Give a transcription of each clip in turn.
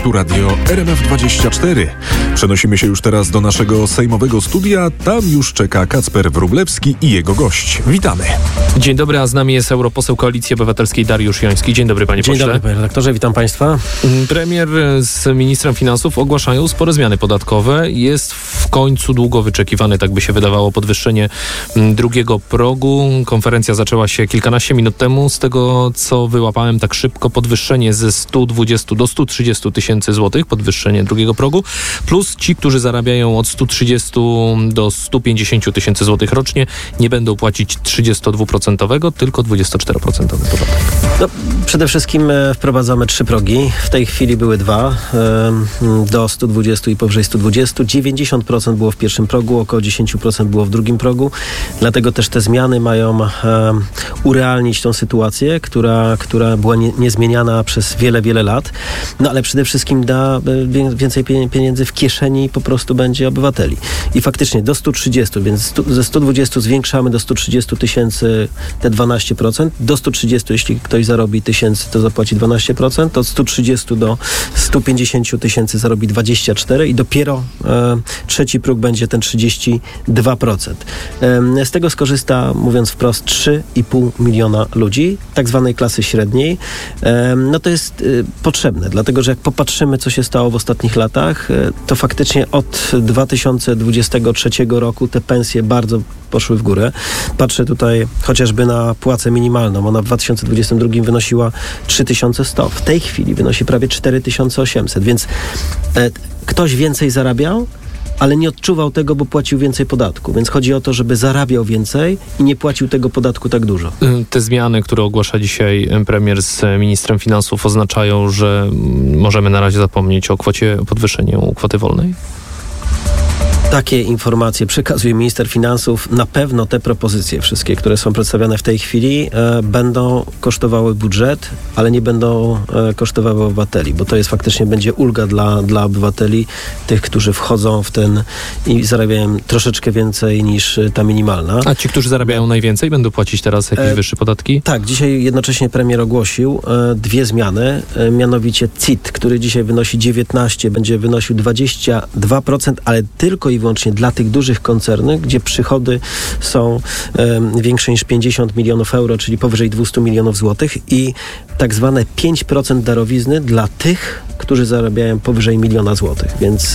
Tu radio RMF24. Przenosimy się już teraz do naszego sejmowego studia. Tam już czeka Kacper Wróblewski i jego gość. Witamy. Dzień dobry, a z nami jest europoseł Koalicji Obywatelskiej Dariusz Joński. Dzień dobry, panie pośle. Dzień dobry, panie redaktorze, witam państwa. Premier z ministrem finansów ogłaszają spore zmiany podatkowe. Jest w końcu długo wyczekiwane, tak by się wydawało, podwyższenie drugiego progu. Konferencja zaczęła się kilkanaście minut temu. Z tego, co wyłapałem tak szybko, podwyższenie ze 120 do 130 tysięcy złotych, podwyższenie drugiego progu, plus ci, którzy zarabiają od 130 do 150 tysięcy złotych rocznie, nie będą płacić 32%, tylko 24% podatek. No, przede wszystkim wprowadzamy 3 progi. W tej chwili były 2, do 120 i powyżej 120. 90% było w pierwszym progu, około 10% było w drugim progu. Dlatego też te zmiany mają urealnić tą sytuację, która była niezmieniana przez wiele, wiele lat. No ale przede wszystkim da więcej pieniędzy w kieszeni po prostu będzie obywateli. I faktycznie do 130, więc ze 120 zwiększamy do 130 tysięcy te 12%. Do 130, jeśli ktoś zarobi 1000, to zapłaci 12%. Od 130 do 150 tysięcy zarobi 24% i dopiero trzeci próg będzie ten 32%. Z tego skorzysta, mówiąc wprost, 3,5 miliona ludzi, tak zwanej klasy średniej. No to jest potrzebne, dlatego że jak popatrzymy, co się stało w ostatnich latach, to faktycznie od 2023 roku te pensje bardzo poszły w górę. Patrzę tutaj chociażby na płacę minimalną. Ona w 2022 wynosiła 3100. W tej chwili wynosi prawie 4800, więc ktoś więcej zarabiał, ale nie odczuwał tego, bo płacił więcej podatku. Więc chodzi o to, żeby zarabiał więcej i nie płacił tego podatku tak dużo. Te zmiany, które ogłasza dzisiaj premier z ministrem finansów, oznaczają, że możemy na razie zapomnieć o podwyższeniu kwoty wolnej? Takie informacje przekazuje minister finansów. Na pewno te propozycje wszystkie, które są przedstawiane w tej chwili, będą kosztowały budżet, ale nie będą kosztowały obywateli, bo to jest faktycznie będzie ulga dla obywateli, tych, którzy wchodzą w ten i zarabiają troszeczkę więcej niż ta minimalna. A ci, którzy zarabiają najwięcej, będą płacić teraz jakieś wyższe podatki? Tak, dzisiaj jednocześnie premier ogłosił 2 zmiany, mianowicie CIT, który dzisiaj wynosi 19, będzie wynosił 22%, ale tylko i wyłącznie dla tych dużych koncernów, gdzie przychody są większe niż 50 milionów euro, czyli powyżej 200 milionów złotych i tak zwane 5% darowizny dla tych, którzy zarabiają powyżej 1 miliona złotych. Więc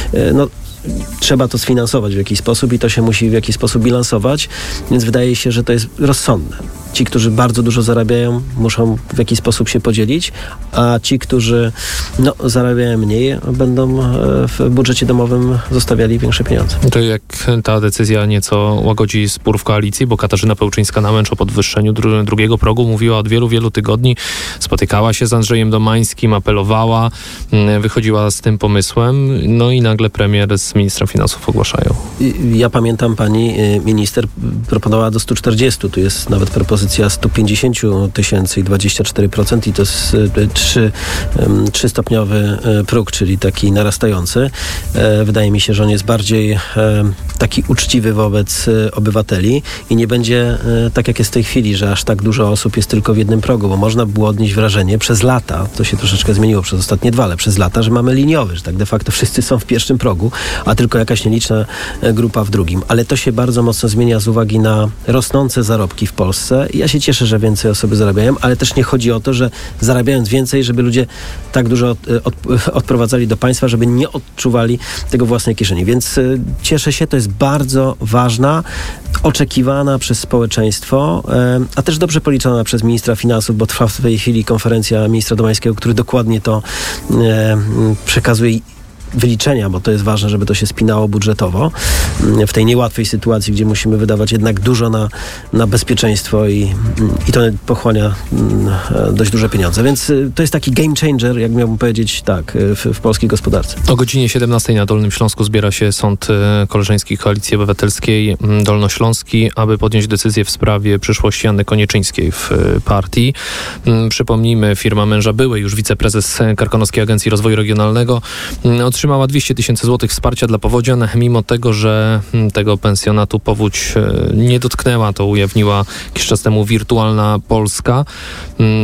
trzeba to sfinansować w jakiś sposób i to się musi w jakiś sposób bilansować, więc wydaje się, że to jest rozsądne. Ci, którzy bardzo dużo zarabiają, muszą w jakiś sposób się podzielić, a ci, którzy zarabiają mniej, będą w budżecie domowym zostawiali większe pieniądze. To jak ta decyzja nieco łagodzi spór w koalicji, bo Katarzyna Pełczyńska-Namęcz o podwyższeniu drugiego progu mówiła od wielu, wielu tygodni, spotykała się z Andrzejem Domańskim, apelowała, wychodziła z tym pomysłem, no i nagle premier z ministrem finansów ogłaszają. Ja pamiętam, pani minister proponowała do 140, tu jest nawet propozycja 150 tysięcy i 24% i to jest 3-stopniowy próg, czyli taki narastający. Wydaje mi się, że on jest bardziej taki uczciwy wobec obywateli i nie będzie tak jak jest w tej chwili, że aż tak dużo osób jest tylko w jednym progu, bo można było odnieść wrażenie przez lata, to się troszeczkę zmieniło przez ostatnie 2, ale przez lata, że mamy liniowy, że tak de facto wszyscy są w pierwszym progu, a tylko jakaś nieliczna grupa w drugim. Ale to się bardzo mocno zmienia z uwagi na rosnące zarobki w Polsce. Ja się cieszę, że więcej osoby zarabiają, ale też nie chodzi o to, że zarabiając więcej, żeby ludzie tak dużo odprowadzali do państwa, żeby nie odczuwali tego własnej kieszeni. Więc cieszę się, to jest bardzo ważna, oczekiwana przez społeczeństwo, a też dobrze policzona przez ministra finansów, bo trwa w tej chwili konferencja ministra Domańskiego, który dokładnie to przekazuje wyliczenia, bo to jest ważne, żeby to się spinało budżetowo w tej niełatwej sytuacji, gdzie musimy wydawać jednak dużo na bezpieczeństwo i to pochłania dość duże pieniądze. Więc to jest taki game changer, jak miałbym powiedzieć, tak, w polskiej gospodarce. O godzinie 17 na Dolnym Śląsku zbiera się Sąd Koleżeński Koalicji Obywatelskiej Dolnośląski, aby podjąć decyzję w sprawie przyszłości Anny Koniczyńskiej w partii. Przypomnijmy, firma męża byłej już wiceprezes Karkonoskiej Agencji Rozwoju Regionalnego otrzymała 200 tysięcy złotych wsparcia dla powodzian, mimo tego, że tego pensjonatu powódź nie dotknęła, to ujawniła jakiś czas temu Wirtualna Polska.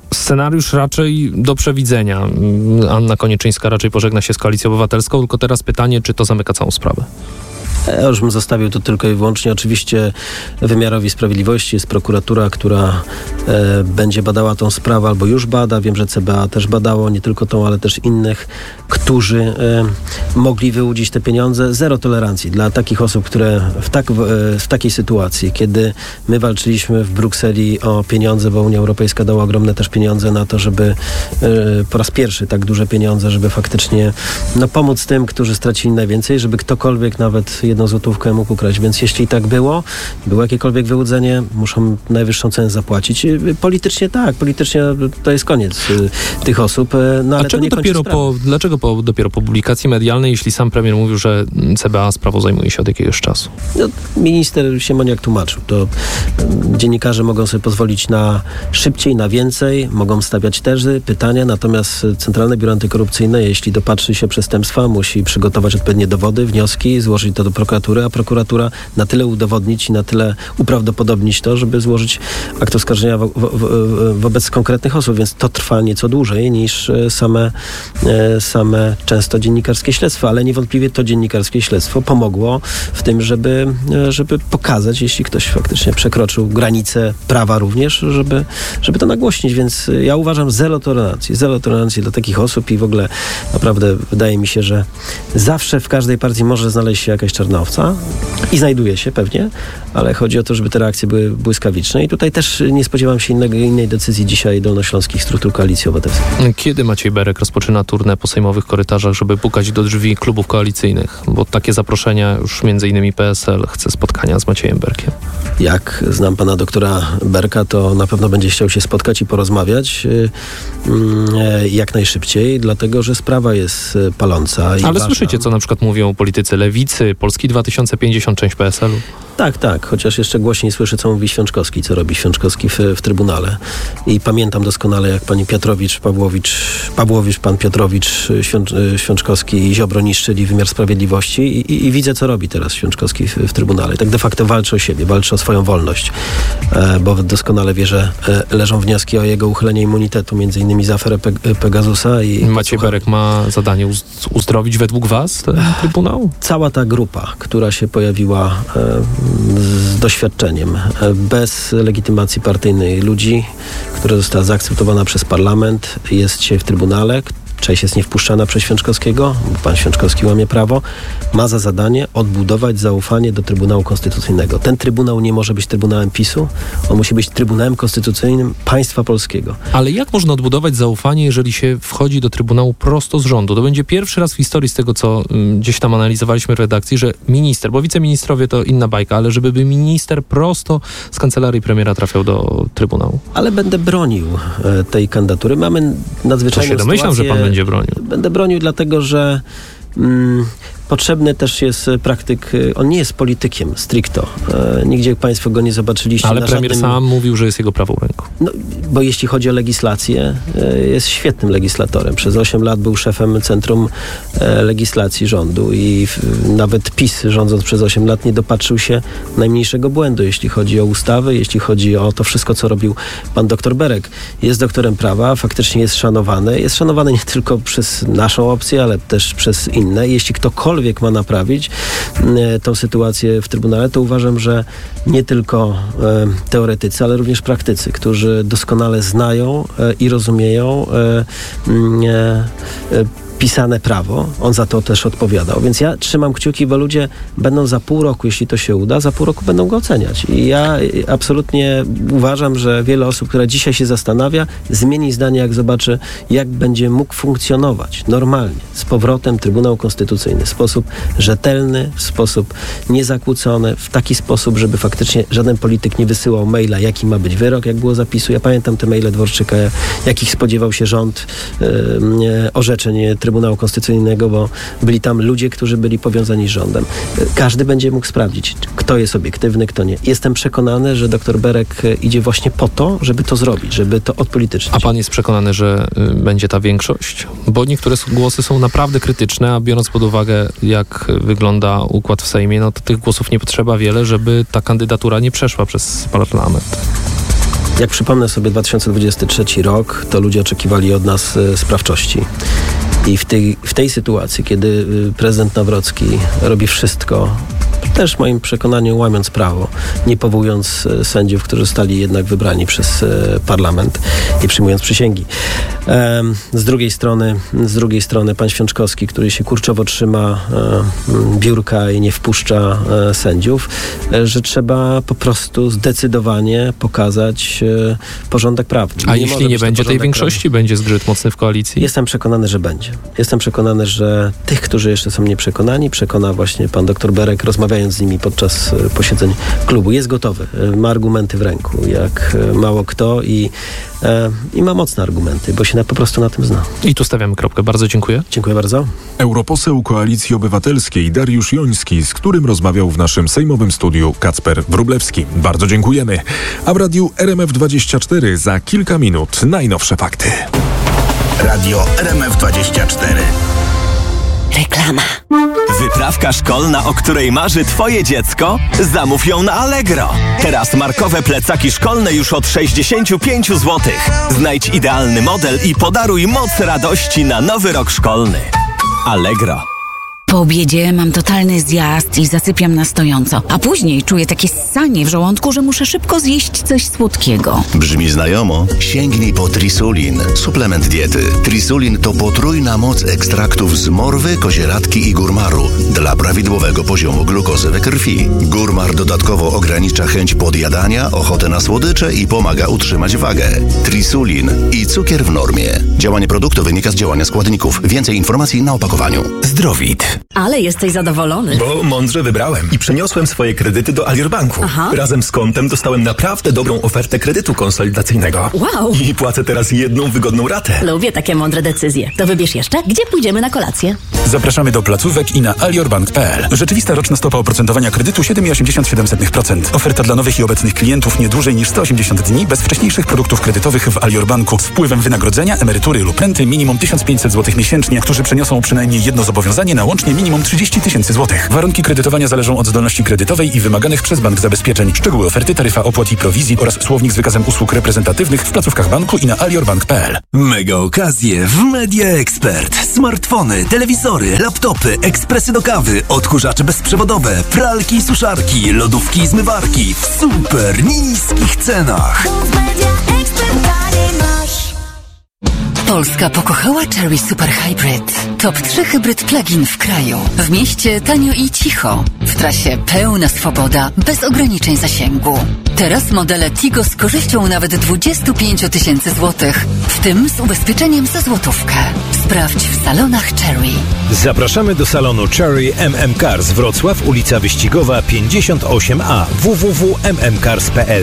Scenariusz raczej do przewidzenia. Anna Konieczynska raczej pożegna się z Koalicją Obywatelską, tylko teraz pytanie, czy to zamyka całą sprawę? Ja już bym zostawił to tylko i wyłącznie oczywiście wymiarowi sprawiedliwości. Jest prokuratura, która będzie badała tą sprawę albo już bada. Wiem, że CBA też badało, nie tylko tą, ale też innych, którzy mogli wyłudzić te pieniądze. Zero tolerancji dla takich osób, które w takiej sytuacji, kiedy my walczyliśmy w Brukseli o pieniądze, bo Unia Europejska dała ogromne też pieniądze na to, żeby po raz pierwszy tak duże pieniądze, żeby faktycznie pomóc tym, którzy stracili najwięcej, żeby ktokolwiek nawet jedną złotówkę mógł ukraść. Więc jeśli tak było jakiekolwiek wyłudzenie, muszą najwyższą cenę zapłacić. Politycznie tak, politycznie to jest koniec tych osób. No, ale dlaczego dopiero po publikacji medialnej, jeśli sam premier mówił, że CBA sprawą zajmuje się od jakiegoś czasu? No, minister Siemoniak tłumaczył. To dziennikarze mogą sobie pozwolić na szybciej, na więcej, mogą stawiać tezy, pytania, natomiast Centralne Biuro Antykorupcyjne, jeśli dopatrzy się przestępstwa, musi przygotować odpowiednie dowody, wnioski, złożyć to do prokuratury, a prokuratura na tyle udowodnić i na tyle uprawdopodobnić to, żeby złożyć akt oskarżenia wobec konkretnych osób, więc to trwa nieco dłużej niż same często dziennikarskie śledztwa, ale niewątpliwie to dziennikarskie śledztwo pomogło w tym, żeby pokazać, jeśli ktoś faktycznie przekroczył granice prawa również, żeby to nagłośnić, więc ja uważam zero tolerancji dla takich osób i w ogóle naprawdę wydaje mi się, że zawsze w każdej partii może znaleźć się jakaś czarna owca i znajduje się pewnie, ale chodzi o to, żeby te reakcje były błyskawiczne i tutaj też nie spodziewam się innej decyzji dzisiaj dolnośląskich struktur Koalicji Obywatelskiej. Kiedy Maciej Berek rozpoczyna turnę po sejmowych korytarzach, żeby pukać do drzwi klubów koalicyjnych? Bo takie zaproszenia już między innymi PSL chce spotkania z Maciejem Berkiem. Jak znam pana doktora Berka, to na pewno będzie chciał się spotkać i porozmawiać jak najszybciej, dlatego, że sprawa jest paląca. Ale ważna. Słyszycie, co na przykład mówią politycy Lewicy, Polski 2050, część PSL-u? Tak, chociaż jeszcze głośniej słyszę, co mówi Świączkowski, co robi Świączkowski w Trybunale. I pamiętam doskonale, jak pani pan Piotrowicz, Świączkowski i Ziobro niszczyli wymiar sprawiedliwości i widzę, co robi teraz Świączkowski w Trybunale. Tak de facto walczy o siebie, walczy o swoją wolność, bo doskonale wie, że leżą wnioski o jego uchylenie immunitetu, między innymi za aferę Pegasusa. Maciej Berek ma zadanie uzdrowić według was ten Trybunał? Cała ta grupa, która się pojawiła z doświadczeniem, bez legitymacji partyjnej ludzi, która została zaakceptowana przez parlament, jest dzisiaj w Trybunale. Część jest niewpuszczana przez Świączkowskiego, bo pan Świączkowski łamie prawo, ma za zadanie odbudować zaufanie do Trybunału Konstytucyjnego. Ten Trybunał nie może być Trybunałem PiS-u, on musi być Trybunałem Konstytucyjnym państwa polskiego. Ale jak można odbudować zaufanie, jeżeli się wchodzi do Trybunału prosto z rządu? To będzie pierwszy raz w historii z tego, co gdzieś tam analizowaliśmy w redakcji, że minister, bo wiceministrowie to inna bajka, ale żeby minister prosto z kancelarii premiera trafiał do Trybunału. Ale będę bronił tej kandydatury. Mamy nadzwyczajną sytuację. Domyślam, że pan będzie bronił. Będę bronił dlatego, że potrzebny też jest praktyk, on nie jest politykiem stricto. Nigdzie państwo go nie zobaczyliście. Ale premier sam mówił, że jest jego prawą ręką. No, bo jeśli chodzi o legislację, jest świetnym legislatorem. Przez 8 lat był szefem Centrum Legislacji rządu i nawet PiS, rządząc przez 8 lat, nie dopatrzył się najmniejszego błędu, jeśli chodzi o ustawy, jeśli chodzi o to wszystko, co robił pan doktor Berek. Jest doktorem prawa, faktycznie jest szanowany. Jest szanowany nie tylko przez naszą opcję, ale też przez inne. Jeśli ktokolwiek ma naprawić tą sytuację w Trybunale, to uważam, że nie tylko teoretycy, ale również praktycy, którzy doskonale znają i rozumieją pisane prawo. On za to też odpowiadał. Więc ja trzymam kciuki, bo ludzie będą za pół roku, jeśli to się uda, za pół roku będą go oceniać. I ja absolutnie uważam, że wiele osób, które dzisiaj się zastanawia, zmieni zdanie, jak zobaczy, jak będzie mógł funkcjonować normalnie, z powrotem Trybunał Konstytucyjny, w sposób rzetelny, w sposób niezakłócony, w taki sposób, żeby faktycznie żaden polityk nie wysyłał maila, jaki ma być wyrok, jak było zapisu. Ja pamiętam te maile Dworczyka, jakich spodziewał się rząd orzeczeń Trybunału Konstytucyjnego, bo byli tam ludzie, którzy byli powiązani z rządem. Każdy będzie mógł sprawdzić, kto jest obiektywny, kto nie. Jestem przekonany, że dr Berek idzie właśnie po to, żeby to zrobić, żeby to odpolitycznić. A pan jest przekonany, że będzie ta większość? Bo niektóre głosy są naprawdę krytyczne, a biorąc pod uwagę, jak wygląda układ w Sejmie, no to tych głosów nie potrzeba wiele, żeby ta kandydatura nie przeszła przez parlament. Jak przypomnę sobie 2023 rok, to ludzie oczekiwali od nas sprawczości. I w tej sytuacji, kiedy prezydent Nawrocki robi wszystko, też w moim przekonaniu łamiąc prawo, nie powołując sędziów, którzy zostali jednak wybrani przez parlament i przyjmując przysięgi. Z drugiej strony pan Świączkowski, który się kurczowo trzyma biurka i nie wpuszcza sędziów, że trzeba po prostu zdecydowanie pokazać porządek prawny. A jeśli nie będzie tej większości, będzie zgrzyt mocny w koalicji? Jestem przekonany, że będzie. Jestem przekonany, że tych, którzy jeszcze są nieprzekonani, przekona właśnie pan doktor Berek, rozmawiając z nimi podczas posiedzeń klubu. Jest gotowy. Ma argumenty w ręku, jak mało kto i ma mocne argumenty, bo się po prostu na tym zna. I tu stawiamy kropkę. Bardzo dziękuję. Dziękuję bardzo. Europoseł Koalicji Obywatelskiej Dariusz Joński, z którym rozmawiał w naszym sejmowym studiu Kacper Wróblewski. Bardzo dziękujemy. A w radiu RMF24 za kilka minut najnowsze fakty. Radio RMF24. Reklama. Wyprawka szkolna, o której marzy Twoje dziecko? Zamów ją na Allegro. Teraz markowe plecaki szkolne już od 65 zł. Znajdź idealny model i podaruj moc radości na nowy rok szkolny. Allegro. Po obiedzie mam totalny zjazd i zasypiam na stojąco, a później czuję takie ssanie w żołądku, że muszę szybko zjeść coś słodkiego. Brzmi znajomo? Sięgnij po Trisulin, suplement diety. Trisulin to potrójna moc ekstraktów z morwy, kozieradki i górmaru dla prawidłowego poziomu glukozy we krwi. Górmar dodatkowo ogranicza chęć podjadania, ochotę na słodycze i pomaga utrzymać wagę. Trisulin i cukier w normie. Działanie produktu wynika z działania składników. Więcej informacji na opakowaniu. Zdrowit. Ale jesteś zadowolony. Bo mądrze wybrałem i przeniosłem swoje kredyty do Alior Banku. Aha. Razem z kontem dostałem naprawdę dobrą ofertę kredytu konsolidacyjnego. Wow. I płacę teraz jedną wygodną ratę. Lubię takie mądre decyzje. To wybierz jeszcze, gdzie pójdziemy na kolację. Zapraszamy do placówek i na aliorbank.pl. Rzeczywista roczna stopa oprocentowania kredytu 7,87%. Oferta dla nowych i obecnych klientów nie dłużej niż 180 dni bez wcześniejszych produktów kredytowych w Alior Banku z wpływem wynagrodzenia, emerytury lub renty minimum 1500 zł miesięcznie, którzy przeniosą przynajmniej jedno zobowiązanie na łącznie minimum 30 000 złotych. Warunki kredytowania zależą od zdolności kredytowej i wymaganych przez bank zabezpieczeń. Szczegóły oferty, taryfa opłat i prowizji oraz słownik z wykazem usług reprezentatywnych w placówkach banku i na aliorbank.pl. Mega okazje w Media Expert. Smartfony, telewizory, laptopy, ekspresy do kawy, odkurzacze bezprzewodowe, pralki i suszarki, lodówki i zmywarki w super niskich cenach. Polska pokochała Cherry Super Hybrid. Top 3 hybryd plug-in w kraju. W mieście tanio i cicho. W trasie pełna swoboda, bez ograniczeń zasięgu. Teraz modele Tigo z korzyścią nawet 25 000 złotych, w tym z ubezpieczeniem za złotówkę. Sprawdź w salonach Cherry. Zapraszamy do salonu Cherry MM Cars Wrocław, ulica Wyścigowa 58A, www.mmcars.pl.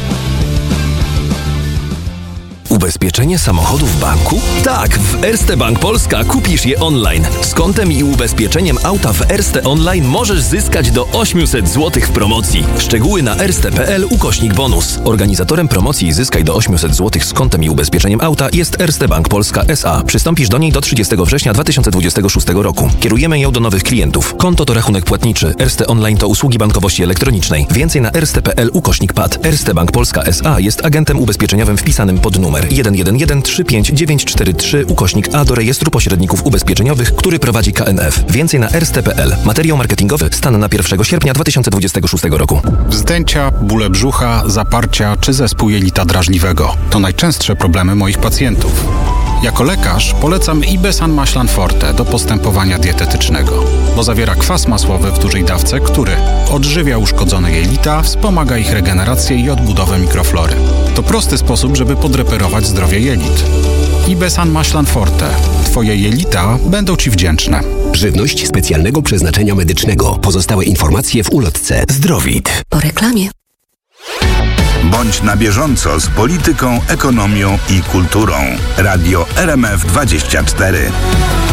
Ubezpieczenie samochodu w banku? Tak, w Erste Bank Polska kupisz je online. Z kontem i ubezpieczeniem auta w Erste Online możesz zyskać do 800 zł w promocji. Szczegóły na erste.pl/bonus. Organizatorem promocji Zyskaj do 800 zł z kontem i ubezpieczeniem auta jest Erste Bank Polska S.A. Przystąpisz do niej do 30 września 2026 roku. Kierujemy ją do nowych klientów. Konto to rachunek płatniczy. Erste Online to usługi bankowości elektronicznej. Więcej na erste.pl/PAD. Erste Bank Polska S.A. jest agentem ubezpieczeniowym wpisanym pod numer 111-35943/A do rejestru pośredników ubezpieczeniowych, który prowadzi KNF. Więcej na erste.pl. Materiał marketingowy stan na 1 sierpnia 2026 roku. Wzdęcia, bóle brzucha, zaparcia czy zespół jelita drażliwego to najczęstsze problemy moich pacjentów. Jako lekarz polecam Ibesan Maślan Forte do postępowania dietetycznego, bo zawiera kwas masłowy w dużej dawce, który odżywia uszkodzone jelita, wspomaga ich regenerację i odbudowę mikroflory. To prosty sposób, żeby podreperować zdrowie jelit. Ibesan Maślan Forte. Twoje jelita będą Ci wdzięczne. Żywność specjalnego przeznaczenia medycznego. Pozostałe informacje w ulotce. Zdrowit. Po reklamie. Bądź na bieżąco z polityką, ekonomią i kulturą. Radio RMF24.